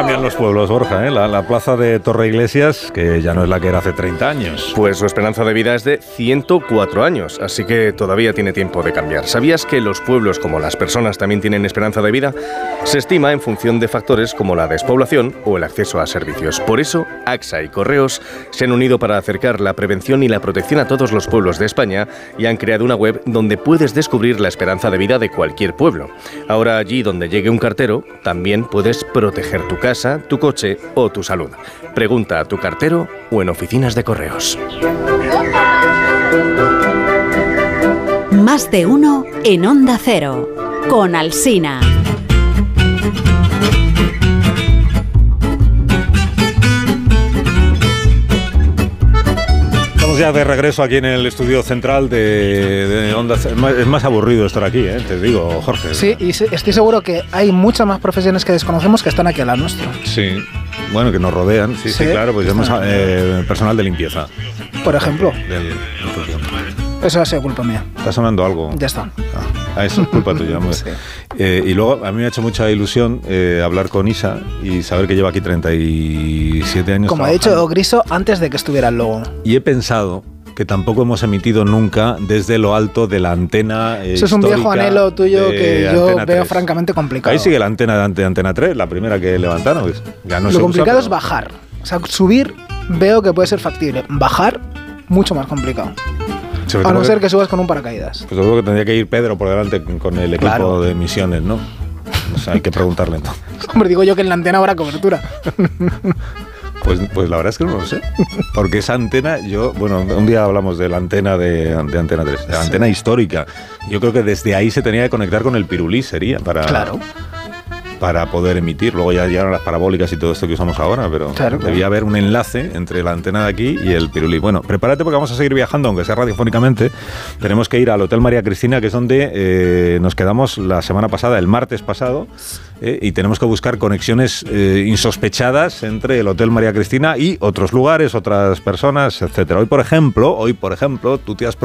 cambian los pueblos, Borja, ¿eh? La plaza de Torreiglesias, que ya no es la que era hace 30 años. Pues su esperanza de vida es de 104 años, así que todavía tiene tiempo de cambiar. ¿Sabías que los pueblos, como las personas, también tienen esperanza de vida? Se estima en función de factores como la despoblación o el acceso a servicios. Por eso, AXA y Correos se han unido para acercar la prevención y la protección a todos los pueblos de España y han creado una web donde puedes descubrir la esperanza de vida de cualquier pueblo. Ahora, allí donde llegue un cartero, también puedes proteger tu casa, tu coche o tu salud. Pregunta a tu cartero o en oficinas de Correos. Más de uno en Onda Cero, con Alsina. Ya de regreso aquí en el estudio central de Onda Cero. Es más aburrido estar aquí, te digo, Jorge. Sí, y estoy seguro que hay muchas más profesiones que desconocemos que están aquí al lado nuestro. Sí, bueno, que nos rodean, sí, claro, pues tenemos personal de limpieza. Por ejemplo. Eso ha sido culpa mía. Está sonando algo. Ya está. Eso es culpa tuya. Sí. Y luego a mí me ha hecho mucha ilusión hablar con Isa y saber que lleva aquí 37 años. Como ha dicho Griso, antes de que estuviera el logo. Y he pensado que tampoco hemos emitido nunca desde lo alto de la antena Eso es un viejo anhelo tuyo que yo veo francamente complicado. Ahí sigue la antena de Antena 3, la primera que levantaron. Pues ya no lo complicado es bajar. O sea, subir veo que puede ser factible. Bajar, mucho más complicado. A no ser que subas con un paracaídas. Pues luego que tendría que ir Pedro por delante con el equipo de misiones, ¿no? O sea, hay que preguntarle entonces. Hombre, digo yo que en la antena habrá cobertura. Pues la verdad es que no lo sé. Porque esa antena, un día hablamos de la antena de Antena 3, de la antena histórica. Yo creo que desde ahí se tenía que conectar con el pirulí, sería para poder emitir. Luego ya llegaron las parabólicas y todo esto que usamos ahora, pero debía haber un enlace entre la antena de aquí y el pirulí. Bueno, prepárate porque vamos a seguir viajando, aunque sea radiofónicamente. Tenemos que ir al Hotel María Cristina, que es donde nos quedamos la semana pasada, el martes pasado, y tenemos que buscar conexiones insospechadas entre el Hotel María Cristina y otros lugares, otras personas, etcétera. Hoy, por ejemplo, tú te has